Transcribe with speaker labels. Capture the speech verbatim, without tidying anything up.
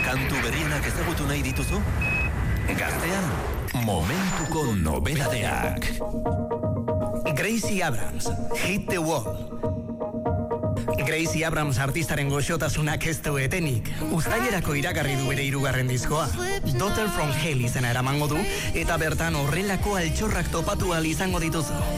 Speaker 1: Kantu berrienak ezagutu nahi dituzu? Gaztean, momentuko nobedadeak.
Speaker 2: Gracie Abrams, Hit the Wall. Gracie Abrams artistaren goxotasunak ez du etenik. Uztailerako iragarri du bere hirugarren diskoa. Daughter from Hell izena eramango du, eta bertan horrelako altxorrak topatu ahal izango dituzu.